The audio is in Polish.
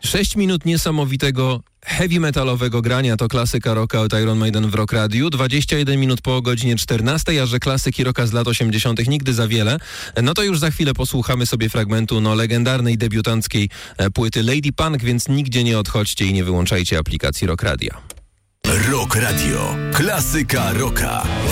6 minut niesamowitego heavy metalowego grania to klasyka rocka od Iron Maiden w Rock Radiu. 21 minut po godzinie 14, a że klasyki rocka z lat 80. nigdy za wiele, no to już za chwilę posłuchamy sobie fragmentu legendarnej debiutanckiej płyty Lady Punk, więc nigdzie nie odchodźcie i nie wyłączajcie aplikacji Rock Radia. Rock Radio. Klasyka rocka.